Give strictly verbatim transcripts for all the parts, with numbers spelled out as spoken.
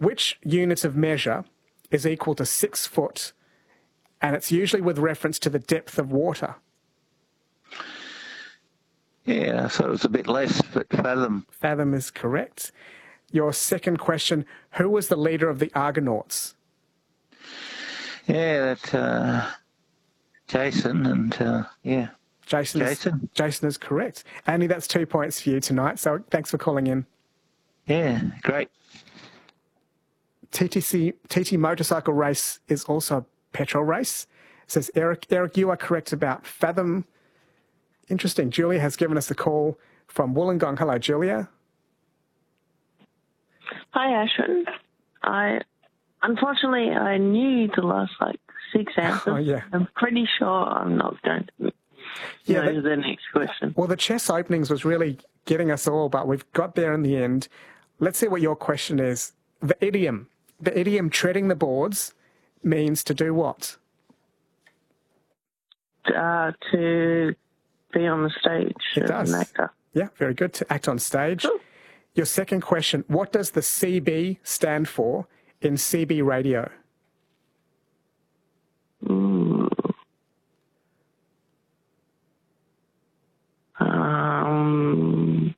which unit of measure is equal to six foot? And it's usually with reference to the depth of water. Yeah, so it was a bit less, but fathom. Fathom is correct. Your second question, who was the leader of the Argonauts? Yeah, that uh, Jason and, uh, yeah. Jason, Jason. Is, Jason is correct. Andy, that's two points for you tonight, so thanks for calling in. Yeah, great. T T C, T T motorcycle race is also a petrol race. It says, Eric, Eric, you are correct about Fathom. Interesting. Julia has given us a call from Wollongong. Hello, Julia. Hi, Ashwin. I, unfortunately, I knew the last, like, six answers. Oh, yeah. I'm pretty sure I'm not going to yeah, know the, the next question. Well, the chess openings was really getting us all, but we've got there in the end. Let's see what your question is. The idiom. The idiom treading the boards means to do what? Uh, to be on the stage It as does. an actor. Yeah, very good. To act on stage. Cool. Your second question, what does the C B stand for in C B radio? Mm. Um,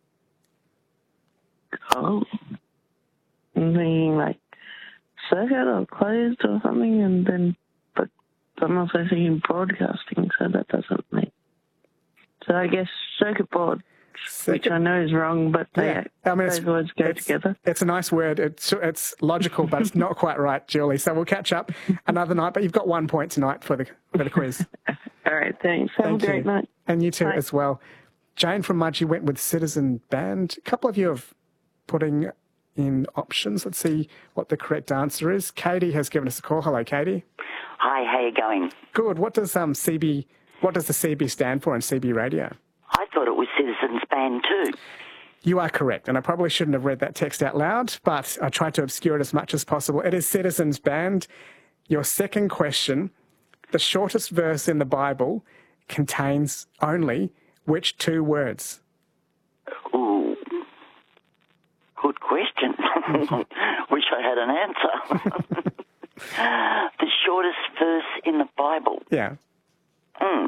oh, I'm thinking like circuit or closed or something, and then, but I'm also thinking broadcasting, so that doesn't make. So I guess circuit board, Circuit. which I know is wrong, but they, Yeah. I mean, those it's, words go it's, together. It's a nice word. It's it's logical, but it's not quite right, Julie. So we'll catch up another night. But you've got one point tonight for the for the quiz. All right, thanks. Have Thank a great you. night. And you too Bye. as well. Jane from Mudgee went with Citizen Band. A couple of you have putting in options. Let's see what the correct answer is. Katie has given us a call. Hello, Katie. Hi, how you going? Good. What does um C B? What does the C B stand for in C B radio? I thought it was Citizens Band too. You are correct, and I probably shouldn't have read that text out loud, but I tried to obscure it as much as possible. It is Citizens Band. Your second question, the shortest verse in the Bible contains only which two words? Ooh, good question. Wish I had an answer. The shortest verse in the Bible. Yeah. Mm.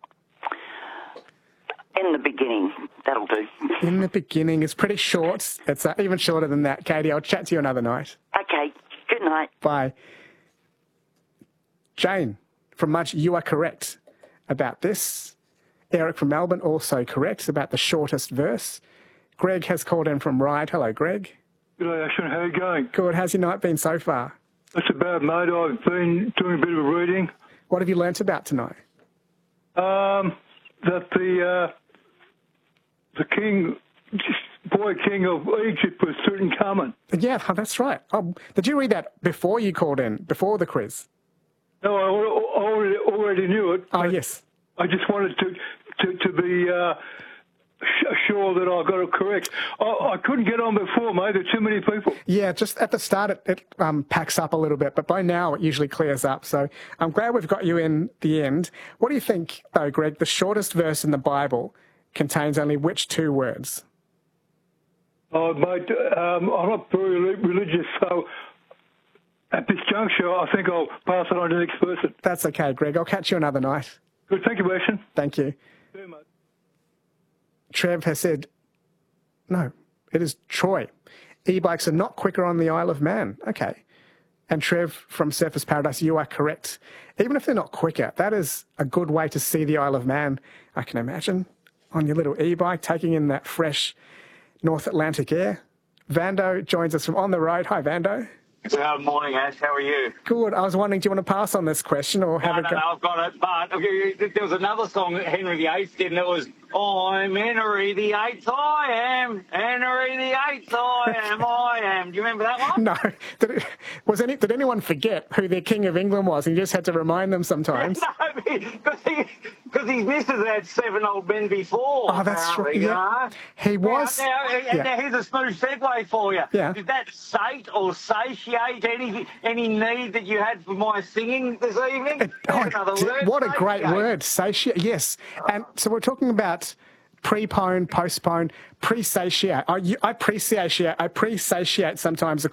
In the beginning, that'll do. In the beginning. It's pretty short. It's uh, even shorter than that. Katie, I'll chat to you another night. Okay, good night. Bye. Jane from Mudgee, you are correct about this. Eric from Melbourne, also correct about the shortest verse. Greg has called in from Ryde. Hello, Greg. Good day, Ashwin. How are you going? Good. How's your night been so far? That's about, mate. I've been doing a bit of reading. What have you learnt about tonight? Um, that the uh, the king, boy king of Egypt was Tutankhamun. Yeah, that's right. Oh, did you read that before you called in, before the quiz? No, I already, already knew it. Oh, yes. I just wanted to to, to be uh, sure that I got it correct. I, I couldn't get on before, mate. There are too many people. Yeah, just at the start it, it um, packs up a little bit, but by now it usually clears up. So I'm glad we've got you in the end. What do you think, though, Greg? The shortest verse in the Bible contains only which two words? Oh, mate, um, I'm not very religious, so at this juncture, I think I'll pass it on to the next person. That's okay, Greg. I'll catch you another night. Good. Thank you, Ashton. Thank you. Yeah, mate. Trev has said, no, it is Troy. E-bikes are not quicker on the Isle of Man. Okay. And Trev from Surfers Paradise, you are correct. Even if they're not quicker, that is a good way to see the Isle of Man, I can imagine, on your little e-bike, taking in that fresh North Atlantic air. Vando joins us from On the Road. Hi, Vando. Good morning, Ash. How are you? Good. I was wondering, do you want to pass on this question or have No, it no, go? no, I've got it. But okay, there was another song that Henry the Eighth did, and it was, I'm Henry the Eighth, I am. Henry the Eighth, I am, I am. Do you remember that one? No. Did, it, was any, did anyone forget who their King of England was and you just had to remind them sometimes? No, because he, because his missus had seven old men before. Oh, that's right. You Yeah. know? He was. Now, now, yeah. now, here's a smooth segue for you. Yeah. Did that sate or satiate any any need that you had for my singing this evening? It- oh, Another d- word, what a great satiate. word, satiate. Yes. And so we're talking about prepone, postpone, pre-satiate. I, I pre-satiate, I pre-satiate sometimes